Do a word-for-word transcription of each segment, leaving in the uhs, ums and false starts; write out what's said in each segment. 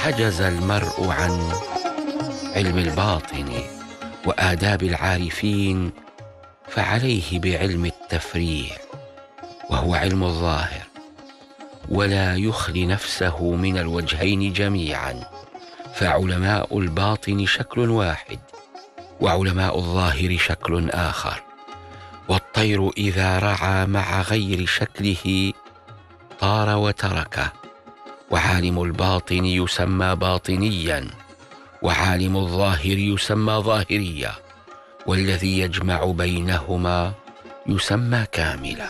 عجز المرء عن علم الباطن وآداب العارفين فعليه بعلم التفريع، وهو علم الظاهر، ولا يخل نفسه من الوجهين جميعا، فعلماء الباطن شكل واحد وعلماء الظاهر شكل آخر. والطير إذا رعى مع غير شكله طار وتركه، وعالم الباطن يسمى باطنيا، وعالم الظاهر يسمى ظاهريا، والذي يجمع بينهما يسمى كاملا.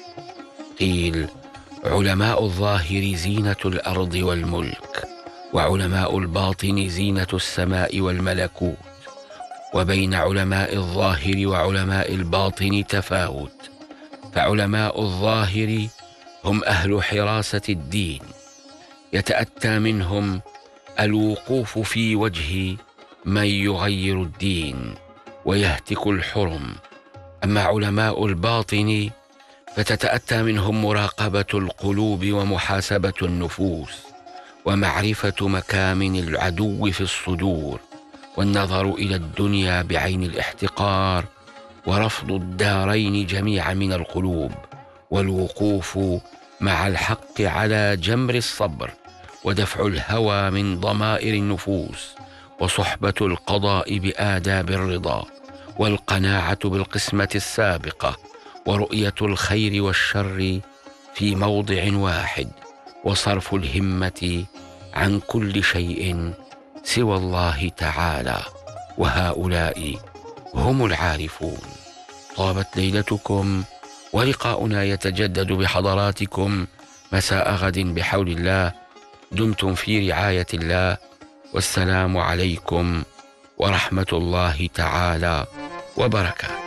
قيل: علماء الظاهر زينة الأرض والملك، وعلماء الباطن زينة السماء والملكوت، وبين علماء الظاهر وعلماء الباطن تفاوت، فعلماء الظاهر هم أهل حراسة الدين، يتأتى منهم الوقوف في وجه من يغير الدين ويهتك الحرم. أما علماء الباطن فتتأتى منهم مراقبة القلوب ومحاسبة النفوس، ومعرفة مكامن العدو في الصدور، والنظر إلى الدنيا بعين الاحتقار، ورفض الدارين جميعا من القلوب، والوقوف مع الحق على جمر الصبر، ودفع الهوى من ضمائر النفوس، وصحبة القضاء بآداب الرضا، والقناعة بالقسمة السابقة، ورؤية الخير والشر في موضع واحد، وصرف الهمة عن كل شيء سوى الله تعالى. وهؤلاء هم العارفون. طابت ليلتكم، ولقاؤنا يتجدد بحضراتكم مساء غد بحول الله. دمتم في رعاية الله، والسلام عليكم ورحمة الله تعالى وبركاته.